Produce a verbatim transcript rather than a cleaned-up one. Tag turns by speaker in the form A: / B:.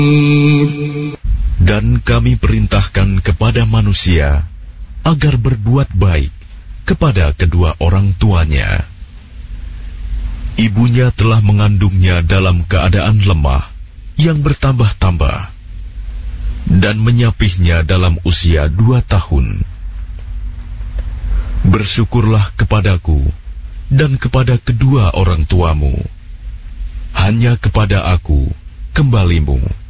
A: Dan kami perintahkan kepada manusia agar berbuat baik kepada kedua orang tuanya. Ibunya telah mengandungnya dalam keadaan lemah yang bertambah-tambah dan menyapihnya dalam usia dua tahun. Bersyukurlah kepadaku dan kepada kedua orang tuamu. Hanya kepada aku kembalimu.